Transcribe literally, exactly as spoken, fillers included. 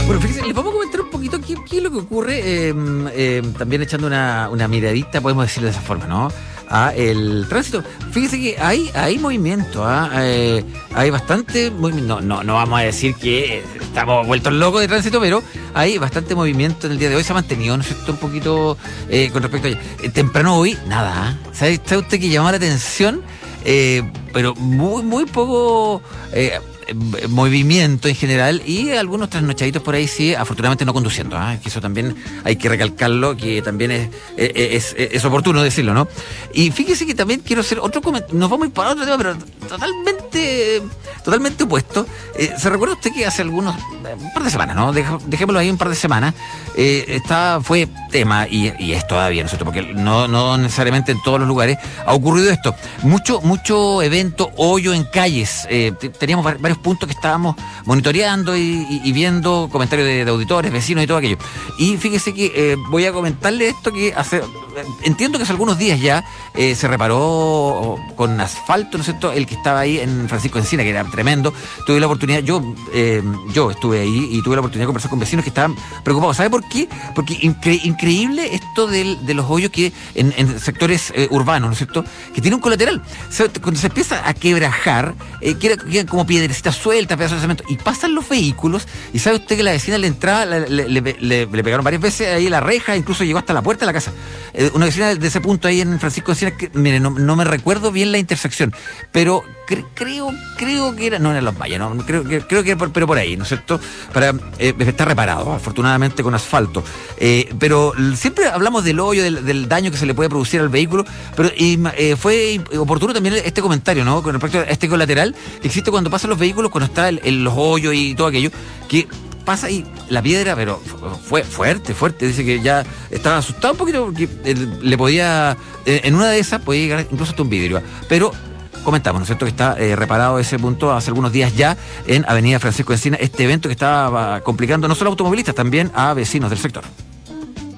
Bueno, fíjense, les vamos a comentar un poquito qué, qué es lo que ocurre, eh, eh, también echando una, una miradita, podemos decirlo de esa forma, ¿no? A el tránsito. Fíjense que hay, hay movimiento, ¿ah? eh, hay bastante movimiento. No, no, no vamos a decir que estamos vueltos locos de tránsito, pero hay bastante movimiento en el día de hoy. Se ha mantenido, ¿no es cierto?, un poquito eh, con respecto a ayer. Eh, temprano hoy, nada, ¿eh? ¿Sabe, ¿Sabe usted que llamó la atención? Eh, pero muy, muy poco... Eh, movimiento en general y algunos trasnochaditos por ahí, sí, afortunadamente no conduciendo, ¿eh? Que eso también hay que recalcarlo, que también es, es, es, es oportuno decirlo, ¿no? Y fíjese que también quiero hacer otro comentario, nos vamos a ir para otro tema, pero totalmente totalmente opuesto. Eh, ¿se recuerda usted que hace algunos, un par de semanas, ¿no? Dej, dejémoslo ahí un par de semanas, eh, está, fue tema, y, y es todavía, ¿no es cierto? Porque no, no necesariamente en todos los lugares ha ocurrido esto. Mucho, mucho evento, hoyo en calles, eh, teníamos varios puntos que estábamos monitoreando y, y, y viendo comentarios de, de auditores, vecinos y todo aquello. Y fíjese que eh, voy a comentarle esto que hace, entiendo que hace algunos días ya eh, se reparó con asfalto, ¿no es cierto?, el que estaba ahí en Francisco Encina, que era tremendo. Tuve la oportunidad, yo eh, yo estuve ahí y tuve la oportunidad de conversar con vecinos que estaban preocupados. ¿Sabe por qué? Porque incre, increíble esto del, de los hoyos que en, en sectores eh, urbanos, ¿no es cierto?, que tiene un colateral. O sea, cuando se empieza a quebrajar, eh, quedan como piedrecitas sueltas, pedazos de cemento, y pasan los vehículos, y sabe usted que la vecina de la entrada le, le, le, le, le pegaron varias veces ahí la reja, incluso llegó hasta la puerta de la casa. Eh, una vecina de ese punto ahí en Francisco Encina, que mire, no, no me recuerdo bien la intersección, pero cre, creo creo que era, no era Los Valles, no, creo, que, creo que era por, pero por ahí, ¿no es cierto? Para eh, está reparado, afortunadamente con asfalto. Eh, pero siempre hablamos del hoyo, del, del daño que se le puede producir al vehículo, pero y, eh, fue oportuno también este comentario, ¿no?, con respecto a este colateral que existe cuando pasan los vehículos, cuando está el, el, los hoyos y todo aquello, que pasa ahí la piedra, pero fue fuerte, fuerte. Dice que ya estaba asustado un poquito porque él, le podía, en una de esas podía llegar incluso hasta un vidrio. Pero comentamos, ¿no es cierto?, que está eh, reparado ese punto hace algunos días ya en Avenida Francisco Encina, este evento que estaba complicando no solo a automovilistas, también a vecinos del sector.